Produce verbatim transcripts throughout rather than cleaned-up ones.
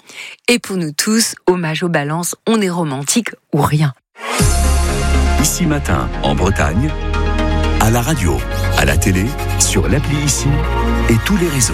Et pour nous tous, hommage aux balances, on est romantique ou rien. Ici Matin, en Bretagne, à la radio, à la télé, sur l'appli Ici et tous les réseaux.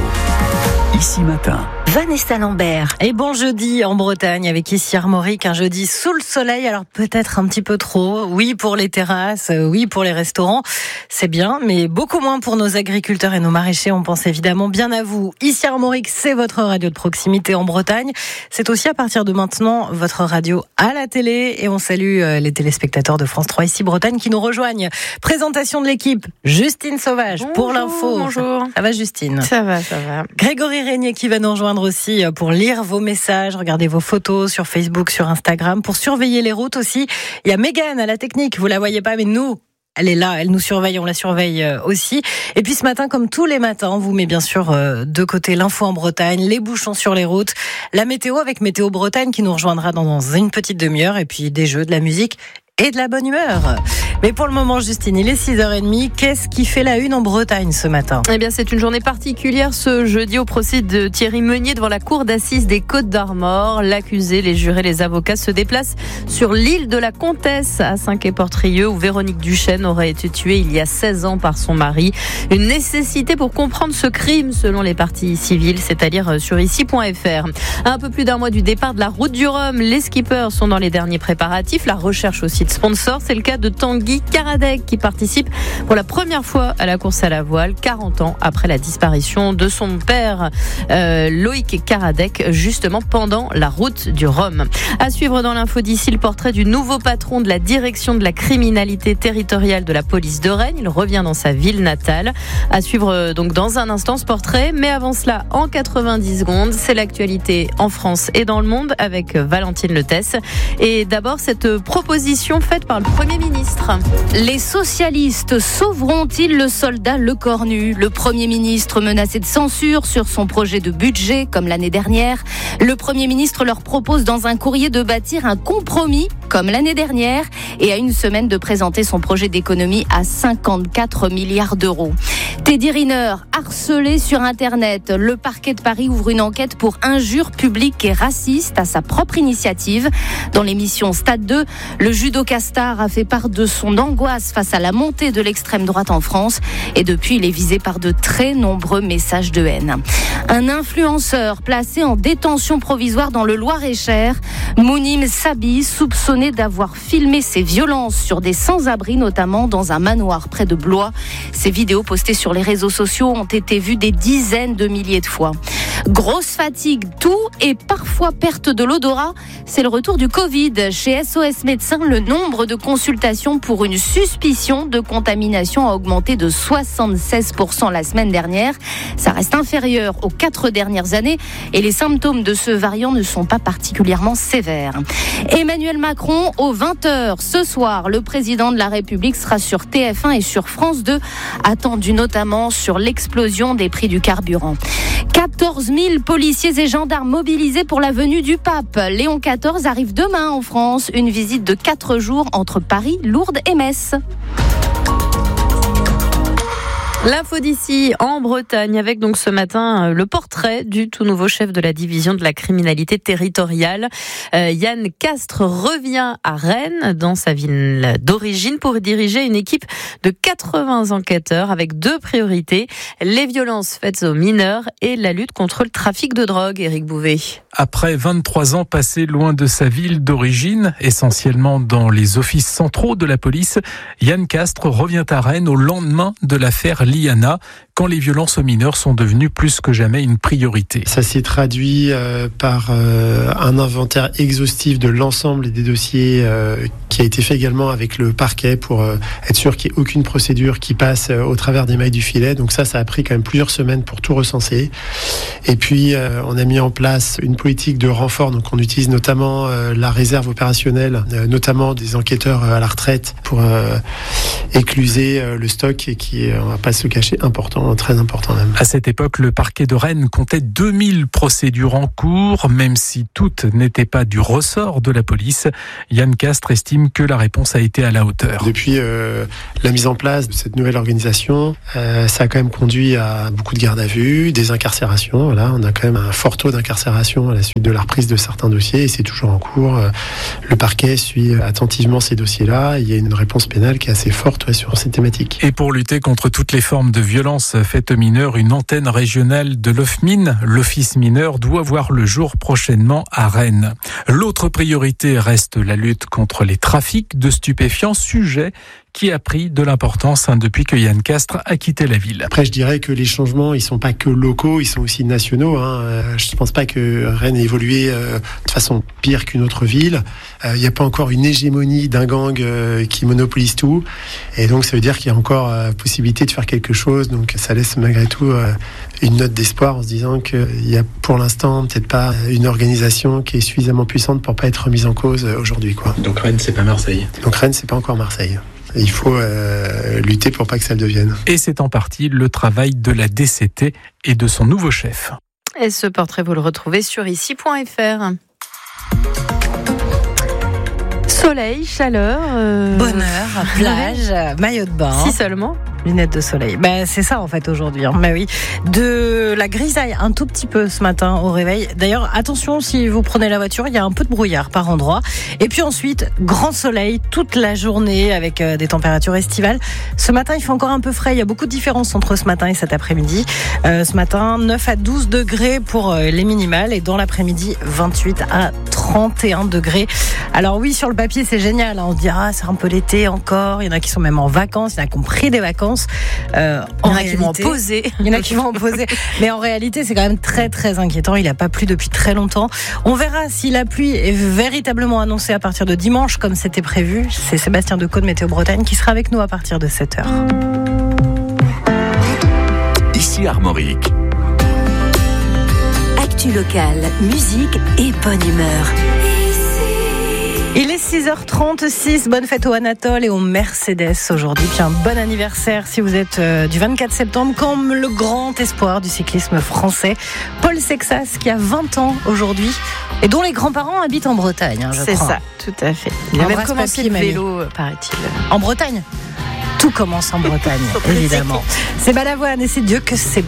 Ici Matin. Vanessa Lambert. Et bon jeudi en Bretagne avec Ici Armorique, un jeudi sous le soleil, alors peut-être un petit peu trop. Oui pour les terrasses, oui pour les restaurants, c'est bien, mais beaucoup moins pour nos agriculteurs et nos maraîchers. On pense évidemment bien à vous. Ici Armorique, c'est votre radio de proximité en Bretagne. C'est aussi à partir de maintenant votre radio à la télé. Et on salue les téléspectateurs de France trois Ici Bretagne qui nous rejoignent. Présentation de l'équipe, Justine Sauvage bonjour, pour l'info. Bonjour. Ça va Justine ? Ça va, ça va. Grégory Régnier qui va nous rejoindre aussi pour lire vos messages, regarder vos photos sur Facebook, sur Instagram, pour surveiller les routes aussi. Il y a Mégane à la technique, vous la voyez pas, mais nous, elle est là, elle nous surveille, on la surveille aussi. Et puis ce matin, comme tous les matins, on vous met bien sûr de côté l'info en Bretagne, les bouchons sur les routes, la météo avec Météo Bretagne qui nous rejoindra dans une petite demi-heure, et puis des jeux, de la musique et de la bonne humeur. Mais pour le moment, Justine, il est six heures trente. Qu'est-ce qui fait la une en Bretagne ce matin ? Eh bien, c'est une journée particulière ce jeudi au procès de Thierry Meunier devant la cour d'assises des Côtes-d'Armor. L'accusé, les jurés, les avocats se déplacent sur l'île de la Comtesse à Saint-Quay-Portrieux où Véronique Duchesne aurait été tuée il y a seize ans par son mari. Une nécessité pour comprendre ce crime selon les parties civiles, c'est à dire sur ici point f r. À un peu plus d'un mois du départ de la route du Rhum, les skippers sont dans les derniers préparatifs. La recherche aussi de sponsors, c'est le cas de Tanguy Karadec qui participe pour la première fois à la course à la voile, quarante ans après la disparition de son père euh, Loïc Karadec, justement pendant la route du Rhum. À suivre dans l'info d'ici, le portrait du nouveau patron de la direction de la criminalité territoriale de la police de Rennes. Il revient dans sa ville natale. À suivre donc dans un instant ce portrait, mais avant cela, en quatre-vingt-dix secondes, c'est l'actualité en France et dans le monde avec Valentine Letesse. Et d'abord, cette proposition faite par le Premier ministre. Les socialistes sauveront-ils le soldat Le Cornu ? Le Premier ministre menacé de censure sur son projet de budget, comme l'année dernière. Le Premier ministre leur propose dans un courrier de bâtir un compromis, comme l'année dernière, et à une semaine de présenter son projet d'économie à cinquante-quatre milliards d'euros. Teddy Riner, harcelé sur Internet. Le parquet de Paris ouvre une enquête pour injures publiques et racistes à sa propre initiative. Dans l'émission Stade deux, le judoka star a fait part de son angoisse face à la montée de l'extrême droite en France. Et depuis, il est visé par de très nombreux messages de haine. Un influenceur placé en détention provisoire dans le Loir-et-Cher. Mounim Sabi, soupçonné d'avoir filmé ses violences sur des sans-abri, notamment dans un manoir près de Blois. Ces vidéos postées sur les réseaux sociaux ont été vues des dizaines de milliers de fois. Grosse fatigue, toux et parfois perte de l'odorat. C'est le retour du Covid. Chez S O S Médecins, le nombre de consultations pour une suspicion de contamination a augmenté de soixante-seize pour cent la semaine dernière. Ça reste inférieur aux quatre dernières années et les symptômes de ce variant ne sont pas particulièrement sévères. Emmanuel Macron, aux vingt heures ce soir, le président de la République sera sur T F un et sur France deux, attendu notamment sur l'explosion des prix du carburant. quatorze mille policiers et gendarmes mobilisés pour la venue du pape. Léon quatorze arrive demain en France. Une visite de quatre jours entre Paris, Lourdes et Metz. L'info d'ici en Bretagne avec donc ce matin le portrait du tout nouveau chef de la division de la criminalité territoriale. Euh, Yann Castres revient à Rennes dans sa ville d'origine pour diriger une équipe de quatre-vingts enquêteurs avec deux priorités, les violences faites aux mineurs et la lutte contre le trafic de drogue. Éric Bouvet. Après vingt-trois ans passés loin de sa ville d'origine, essentiellement dans les offices centraux de la police, Yann Castres revient à Rennes au lendemain de l'affaire Liana, quand les violences aux mineurs sont devenues plus que jamais une priorité. Ça s'est traduit euh, par euh, un inventaire exhaustif de l'ensemble des dossiers euh, qui a été fait également avec le parquet pour euh, être sûr qu'il n'y ait aucune procédure qui passe euh, au travers des mailles du filet. Donc ça, ça a pris quand même plusieurs semaines pour tout recenser. Et puis, euh, on a mis en place une politique de renfort. Donc on utilise notamment euh, la réserve opérationnelle, euh, notamment des enquêteurs euh, à la retraite pour euh, écluser euh, le stock et qui est, on va pas se le cacher, important important, très important même. À cette époque, le parquet de Rennes comptait deux mille procédures en cours, même si toutes n'étaient pas du ressort de la police. Yann Castres estime que la réponse a été à la hauteur. Depuis euh, la mise en place de cette nouvelle organisation, euh, ça a quand même conduit à beaucoup de gardes à vue, des incarcérations. Voilà, on a quand même un fort taux d'incarcération à la suite de la reprise de certains dossiers et c'est toujours en cours. Le parquet suit attentivement ces dossiers-là. Il y a une réponse pénale qui est assez forte ouais, sur ces thématiques. Et pour lutter contre toutes les formes de violence faites aux mineurs, une antenne régionale de l'O F M I N, l'Office mineur, doit voir le jour prochainement à Rennes. L'autre priorité reste la lutte contre les trafics de stupéfiants, sujet qui a pris de l'importance hein, depuis que Yann Castres a quitté la ville. Après, je dirais que les changements, ils sont pas que locaux, ils sont aussi nationaux. Hein. Euh, je ne pense pas que Rennes ait évolué euh, de façon pire qu'une autre ville. Il euh, n'y a pas encore une hégémonie d'un gang euh, qui monopolise tout. Et donc, ça veut dire qu'il y a encore euh, possibilité de faire quelque chose. Donc, ça laisse malgré tout euh, une note d'espoir en se disant qu'il y a pour l'instant peut-être pas une organisation qui est suffisamment puissante pour pas être remise en cause euh, aujourd'hui, quoi. Donc Rennes, c'est pas Marseille. Donc Rennes, c'est pas encore Marseille. Il faut euh, lutter pour pas que ça le devienne. Et c'est en partie le travail de la D C T et de son nouveau chef. Et ce portrait, vous le retrouvez sur ici point f r. Soleil, chaleur, euh... bonheur, plage, maillot de bain. Si seulement. Lunettes de soleil. Ben, c'est ça en fait aujourd'hui. Hein. Ben oui. De la grisaille un tout petit peu ce matin au réveil. D'ailleurs, attention si vous prenez la voiture, il y a un peu de brouillard par endroit. Et puis ensuite, grand soleil toute la journée avec euh, des températures estivales. Ce matin, il fait encore un peu frais. Il y a beaucoup de différences entre ce matin et cet après-midi. Euh, ce matin, neuf à douze degrés pour euh, les minimales et dans l'après-midi, vingt-huit à trente et un degrés. Alors oui, sur le papier, c'est génial. Hein. On se dit, ah, c'est un peu l'été encore. Il y en a qui sont même en vacances. Il y en a qui ont pris des vacances. Euh, il y en a qui vont en poser. Il y en a qui vont en poser. Mais en réalité, c'est quand même très, très inquiétant. Il n'a pas plu depuis très longtemps. On verra si la pluie est véritablement annoncée à partir de dimanche, comme c'était prévu. C'est Sébastien Decaux de Météo Bretagne qui sera avec nous à partir de sept heures. Ici Armorique. Actu locale, musique et bonne humeur. Il est six heures trente-six, bonne fête au Anatole et au Mercedes aujourd'hui. Puis un bon anniversaire si vous êtes euh, du vingt-quatre septembre, comme le grand espoir du cyclisme français, Paul Sexas, qui a vingt ans aujourd'hui et dont les grands-parents habitent en Bretagne. Hein, je C'est crois. ça, tout à fait. Il a même commencé le vélo, paraît-il. En Bretagne ? Tout commence en Bretagne, évidemment. C'est Balavoine et c'est Dieu que c'est